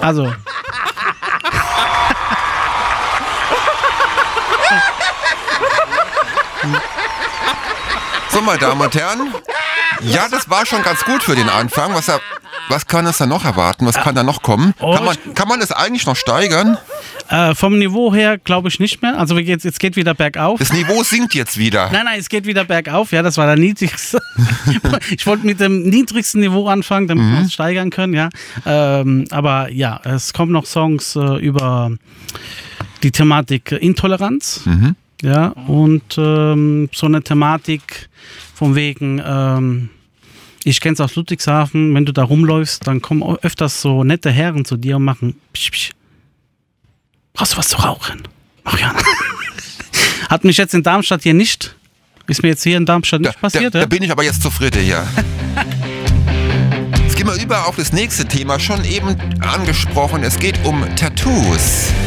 Also. So, meine Damen und Herren. Ja, das war schon ganz gut für den Anfang. Was kann es da noch erwarten? Was kann da noch kommen? Kann man das eigentlich noch steigern? Vom Niveau her glaube ich nicht mehr. Also es geht wieder bergauf. Das Niveau sinkt jetzt wieder. Nein, es geht wieder bergauf. Ja, das war der niedrigste. Ich wollte mit dem niedrigsten Niveau anfangen, damit wir es steigern können. Ja, aber ja, es kommen noch Songs über die Thematik Intoleranz. Ja, und so eine Thematik von wegen, ich kenn's aus Ludwigshafen, wenn du da rumläufst, dann kommen öfters so nette Herren zu dir und machen psch, psch. Brauchst du was zu rauchen? Ach ja. Hat mich jetzt in Darmstadt hier nicht, ist mir jetzt hier in Darmstadt nicht passiert. Da bin ich aber jetzt zufrieden, ja. Jetzt gehen wir über auf das nächste Thema, schon eben angesprochen, es geht um Tattoos.